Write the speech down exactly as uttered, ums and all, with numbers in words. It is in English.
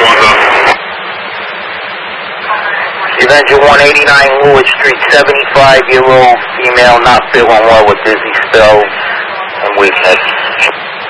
Avenger one eighty-nine Lewis Street, seventy-five-year-old female not feeling well with dizzy spells and weakness.